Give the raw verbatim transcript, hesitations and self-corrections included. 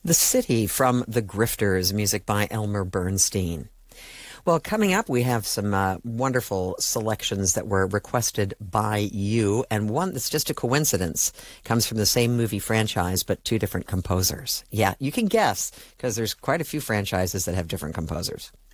The City from The Grifters, music by Elmer Bernstein. Well, coming up, we have some uh, wonderful selections that were requested by you, and one that's just a coincidence comes from the same movie franchise, but two different composers. Yeah, you can guess, because there's quite a few franchises that have different composers.